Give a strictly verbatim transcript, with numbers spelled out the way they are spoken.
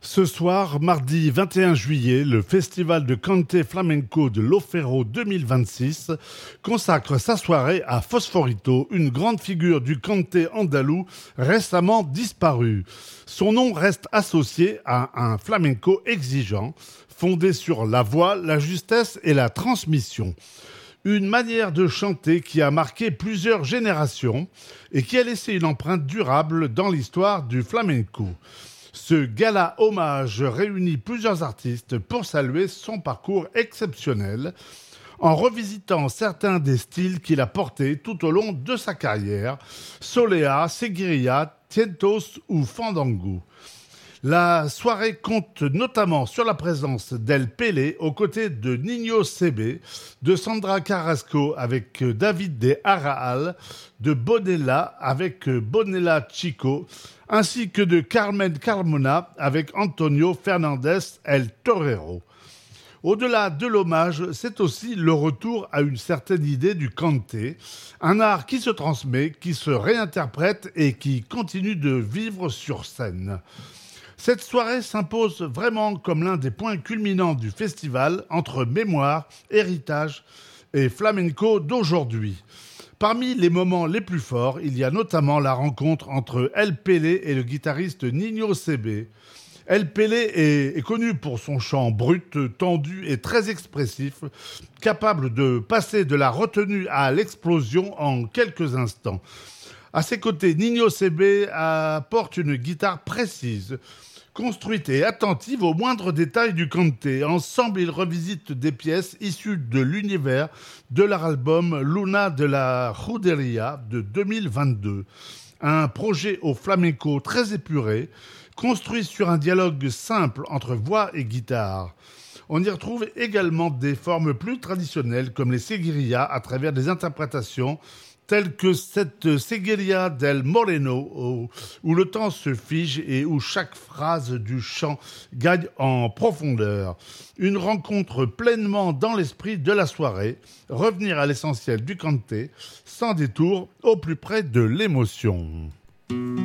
Ce soir, mardi vingt et un juillet, le festival de Cante Flamenco de Loferro deux mille vingt-six consacre sa soirée à Fosforito, une grande figure du cante andalou récemment disparue. Son nom reste associé à un flamenco exigeant, fondé sur la voix, la justesse et la transmission. Une manière de chanter qui a marqué plusieurs générations et qui a laissé une empreinte durable dans l'histoire du flamenco. Ce gala hommage réunit plusieurs artistes pour saluer son parcours exceptionnel en revisitant certains des styles qu'il a portés tout au long de sa carrière, soleá, seguirilla, tientos ou fandango. La soirée compte notamment sur la présence d'El Pele aux côtés de Nino Sebe, de Sandra Carrasco avec David de Arrahal, de Bonella avec Bonella Chico, ainsi que de Carmen Carmona avec Antonio Fernandez El Torero. Au-delà de l'hommage, c'est aussi le retour à une certaine idée du cante, un art qui se transmet, qui se réinterprète et qui continue de vivre sur scène. Cette soirée s'impose vraiment comme l'un des points culminants du festival entre mémoire, héritage et flamenco d'aujourd'hui. Parmi les moments les plus forts, il y a notamment la rencontre entre El Pele et le guitariste Nino Sebe. El Pele est, est connu pour son chant brut, tendu et très expressif, capable de passer de la retenue à l'explosion en quelques instants. À ses côtés, Nino Sebe apporte une guitare précise, construite et attentive aux moindres détails du cante. Ensemble, ils revisitent des pièces issues de l'univers de leur album Luna de la Juderia de deux mille vingt-deux. Un projet au flamenco très épuré, construit sur un dialogue simple entre voix et guitare. On y retrouve également des formes plus traditionnelles comme les seguirillas à travers des interprétations telle que cette seguirilla del Moreno, où le temps se fige et où chaque phrase du chant gagne en profondeur. Une rencontre pleinement dans l'esprit de la soirée, revenir à l'essentiel du cante, sans détour, au plus près de l'émotion.